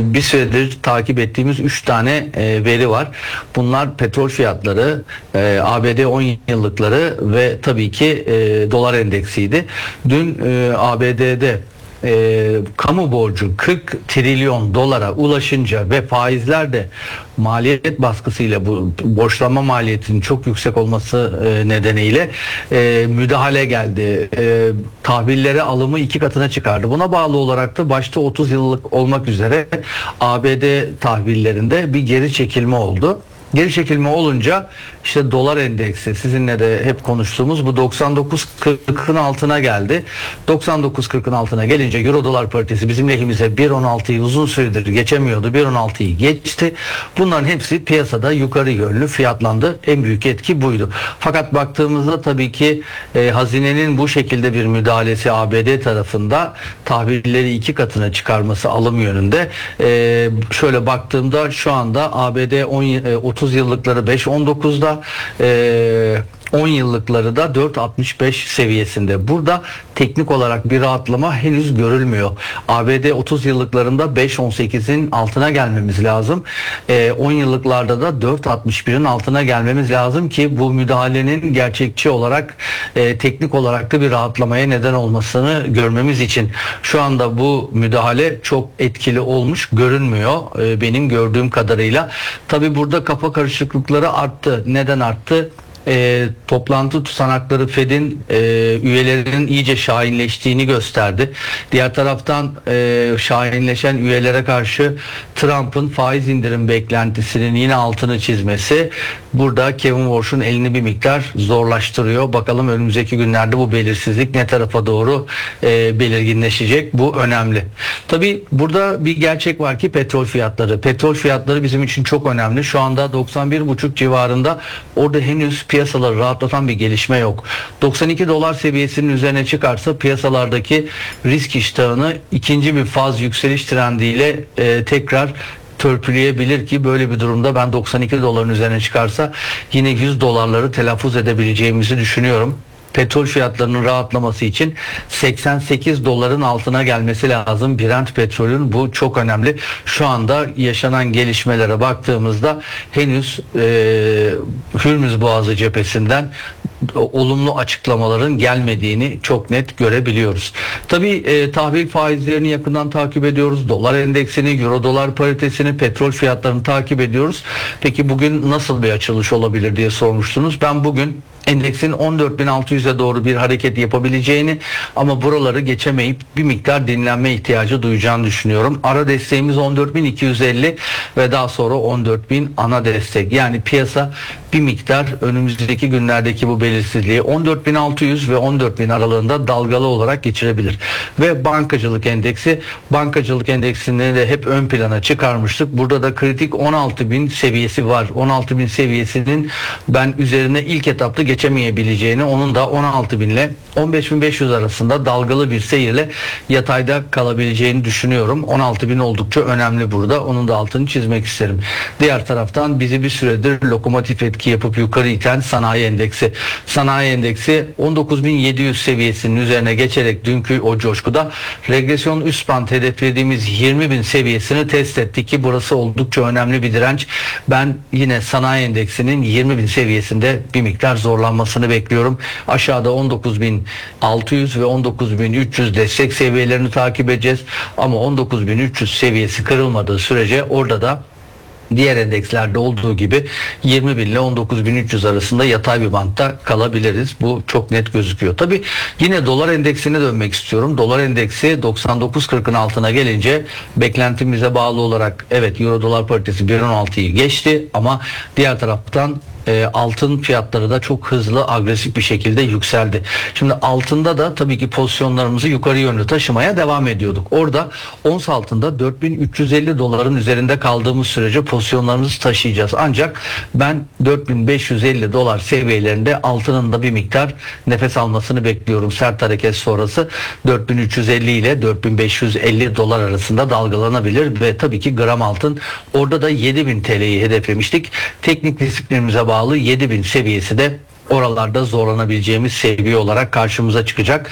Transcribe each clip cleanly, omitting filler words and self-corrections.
bir süredir takip ettiğimiz 3 tane veri var. Bunlar petrol fiyatları, ABD 10 yıllıkları ve tabii ki dolar endeksiydi. Dün ABD'de kamu borcu 40 trilyon dolara ulaşınca ve faizler de maliyet baskısıyla, bu borçlanma maliyetinin çok yüksek olması nedeniyle müdahale geldi. Tahvilleri alımı 2 katına çıkardı. Buna bağlı olarak da başta 30 yıllık olmak üzere ABD tahvillerinde bir geri çekilme oldu. Geri çekilme olunca işte dolar endeksi, sizinle de hep konuştuğumuz bu 99.40'ın altına geldi. 99.40'ın altına gelince euro dolar paritesi bizim lehimize 1.16'yı uzun süredir geçemiyordu. 1.16'yı geçti. Bunların hepsi piyasada yukarı yönlü fiyatlandı. En büyük etki buydu. Fakat baktığımızda tabii ki hazinenin bu şekilde bir müdahalesi ABD tarafında, tahvilleri 2 katına çıkarması alım yönünde. Şöyle baktığımda şu anda ABD 30 yıllıkları 5.19'da, 10 yıllıkları da 4.65 seviyesinde. Burada teknik olarak bir rahatlama henüz görülmüyor. ABD 30 yıllıklarında 5.18'in altına gelmemiz lazım. 10 yıllıklarda da 4.61'in altına gelmemiz lazım ki bu müdahalenin gerçekçi olarak, teknik olarak da bir rahatlamaya neden olmasını görmemiz için. Şu anda bu müdahale çok etkili olmuş görünmüyor benim gördüğüm kadarıyla. Tabi burada kafa karışıklıkları arttı. Neden arttı? Toplantı tutanakları Fed'in üyelerinin iyice şahinleştiğini gösterdi. Diğer taraftan şahinleşen üyelere karşı Trump'ın faiz indirim beklentisinin yine altını çizmesi burada Kevin Warsh'un elini bir miktar zorlaştırıyor. Bakalım önümüzdeki günlerde bu belirsizlik ne tarafa doğru belirginleşecek, bu önemli. Tabii burada bir gerçek var ki petrol fiyatları. Petrol fiyatları bizim için çok önemli. Şu anda 91,5 civarında, orada henüz piyasaları rahatlatan bir gelişme yok. 92 dolar seviyesinin üzerine çıkarsa piyasalardaki risk iştahını ikinci bir faz yükseliş trendiyle tekrar törpüleyebilir ki böyle bir durumda ben 92 doların üzerine çıkarsa yine 100 dolarları telaffuz edebileceğimizi düşünüyorum. Petrol fiyatlarının rahatlaması için 88 doların altına gelmesi lazım Brent petrolün. Bu çok önemli. Şu anda yaşanan gelişmelere baktığımızda henüz Hürmüz Boğazı cephesinden olumlu açıklamaların gelmediğini çok net görebiliyoruz. Tabii tahvil faizlerini yakından takip ediyoruz. Dolar endeksini, euro dolar paritesini, petrol fiyatlarını takip ediyoruz. Peki bugün nasıl bir açılış olabilir diye sormuştunuz. Ben bugün endeksin 14.600'e doğru bir hareket yapabileceğini ama buraları geçemeyip bir miktar dinlenme ihtiyacı duyacağını düşünüyorum. Ara desteğimiz 14.250 ve daha sonra 14.000 ana destek. Yani piyasa bir miktar önümüzdeki günlerdeki bu belirsizliği 14.600 ve 14.000 aralığında dalgalı olarak geçirebilir. Ve bankacılık endeksini de hep ön plana çıkarmıştık. Burada da kritik 16.000 seviyesi var. 16.000 seviyesinin ben üzerine ilk etapta geçemeyebileceğini, onun da 16.000 ile 15.500 arasında dalgalı bir seyirle yatayda kalabileceğini düşünüyorum. 16.000 oldukça önemli burada. Onun da altını çizmek isterim. Diğer taraftan bizi bir süredir lokomotif etki yapıp yukarı iten sanayi endeksi. Sanayi endeksi 19.700 seviyesinin üzerine geçerek dünkü o coşkuda regresyon üst band hedeflediğimiz 20.000 seviyesini test etti ki burası oldukça önemli bir direnç. Ben yine sanayi endeksinin 20.000 seviyesinde bir miktar zorlanmasını bekliyorum. Aşağıda 19.600 ve 19.300 destek seviyelerini takip edeceğiz. Ama 19.300 seviyesi kırılmadığı sürece orada da diğer endekslerde olduğu gibi 20.000 ile 19.300 arasında yatay bir bantta kalabiliriz. Bu çok net gözüküyor. Tabii yine dolar endeksine dönmek istiyorum. Dolar endeksi 99.40'ın altına gelince beklentimize bağlı olarak evet euro dolar paritesi 1.16'yı geçti ama diğer taraftan altın fiyatları da çok hızlı, agresif bir şekilde yükseldi. Şimdi altında da tabii ki pozisyonlarımızı yukarı yönlü taşımaya devam ediyorduk. Orada ons altında 4.350 doların üzerinde kaldığımız sürece pozisyonlarımızı taşıyacağız. Ancak ben 4.550 dolar seviyelerinde altının da bir miktar nefes almasını bekliyorum. Sert hareket sonrası 4.350 ile 4.550 dolar arasında dalgalanabilir ve tabii ki gram altın orada da 7.000 TL'yi hedeflemiştik. Teknik disiplinimize bağlı 7.000 seviyesi de oralarda zorlanabileceğimiz seviye olarak karşımıza çıkacak.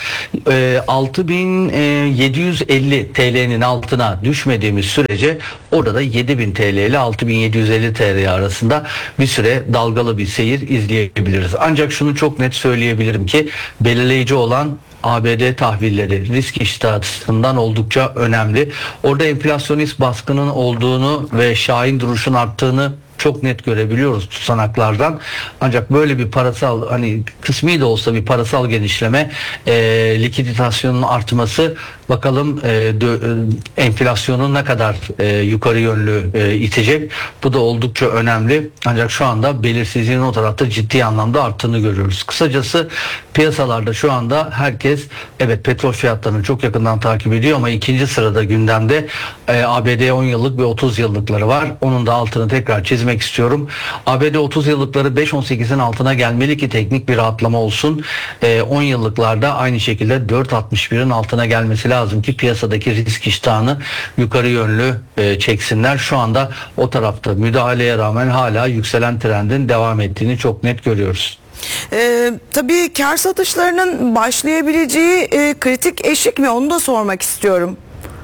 6.750 TL'nin altına düşmediğimiz sürece orada da 7.000 TL ile 6.750 TL arasında bir süre dalgalı bir seyir izleyebiliriz. Ancak şunu çok net söyleyebilirim ki belirleyici olan ABD tahvilleri risk iştahından oldukça önemli. Orada enflasyonist baskının olduğunu ve şahin duruşun arttığını çok net görebiliyoruz tutanaklardan. Ancak böyle bir parasal, hani kısmi de olsa bir parasal genişleme, likiditasyonun artması bakalım enflasyonu ne kadar yukarı yönlü itecek. Bu da oldukça önemli. Ancak şu anda belirsizliğin o tarafta ciddi anlamda arttığını görüyoruz. Kısacası piyasalarda şu anda herkes evet petrol fiyatlarını çok yakından takip ediyor ama ikinci sırada gündemde ABD 10 yıllık ve 30 yıllıkları var. Onun da altını tekrar çizmek istiyorum. ABD 30 yıllıkları 5.18'in altına gelmeli ki teknik bir rahatlama olsun. 10 yıllıklarda aynı şekilde 4.61'in altına gelmesi lazım ki piyasadaki risk iştahını yukarı yönlü çeksinler. Şu anda o tarafta müdahaleye rağmen hala yükselen trendin devam ettiğini çok net görüyoruz. Tabii kar satışlarının başlayabileceği kritik eşik mi, onu da sormak istiyorum.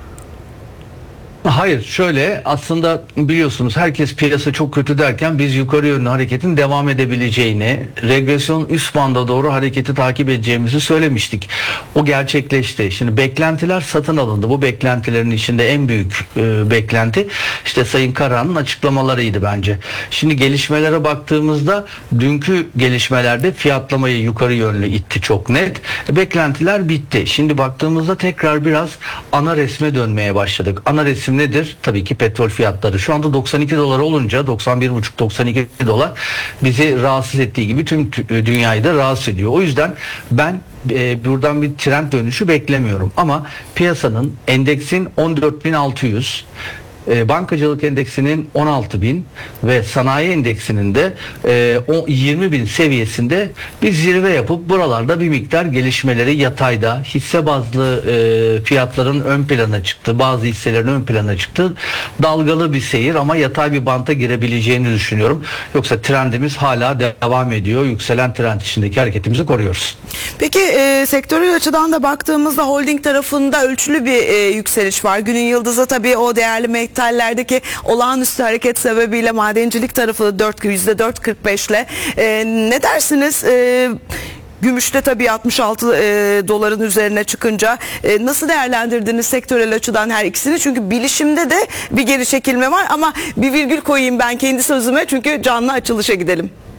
Hayır, şöyle aslında biliyorsunuz herkes piyasa çok kötü derken biz yukarı yönlü hareketin devam edebileceğini, regresyon üst banda doğru hareketi takip edeceğimizi söylemiştik. O gerçekleşti. Şimdi beklentiler satın alındı. Bu beklentilerin içinde en büyük beklenti işte Sayın Karahan'ın açıklamalarıydı bence. Şimdi gelişmelere baktığımızda dünkü gelişmelerde fiyatlamayı yukarı yönlü itti çok net. Beklentiler bitti. Şimdi baktığımızda tekrar biraz ana resme dönmeye başladık. Ana resim nedir? Tabii ki petrol fiyatları. Şu anda 92 dolar olunca 91,5-92 dolar bizi rahatsız ettiği gibi tüm dünyayı da rahatsız ediyor. O yüzden ben buradan bir trend dönüşü beklemiyorum. Ama piyasanın, endeksin 14.600, bankacılık endeksinin 16.000 ve sanayi endeksinin de 20.000 seviyesinde bir zirve yapıp buralarda bir miktar gelişmeleri yatayda, hisse bazlı fiyatların ön plana çıktı, bazı hisselerin ön plana çıktı. Dalgalı bir seyir ama yatay bir banta girebileceğini düşünüyorum. Yoksa trendimiz hala devam ediyor. Yükselen trend içindeki hareketimizi koruyoruz. Peki sektörel açıdan da baktığımızda holding tarafında ölçülü bir yükseliş var. Günün yıldızı tabii o değerli metallerdeki olağanüstü hareket sebebiyle madencilik tarafı %4.45 ile. Ne dersiniz? Gümüşte tabii 66 doların üzerine çıkınca nasıl değerlendirdiniz sektörel açıdan her ikisini? Çünkü bilişimde de bir geri çekilme var ama bir virgül koyayım ben kendi sözüme çünkü canlı açılışa gidelim.